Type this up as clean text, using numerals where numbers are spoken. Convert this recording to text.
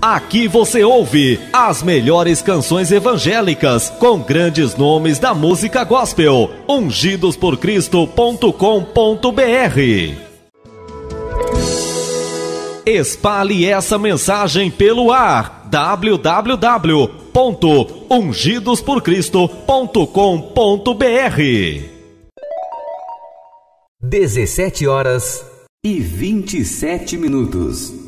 Aqui você ouve as melhores canções evangélicas com grandes nomes da música gospel. ungidosporcristo.com.br. Espalhe essa mensagem pelo ar. www.ungidosporcristo.com.br. 17h27.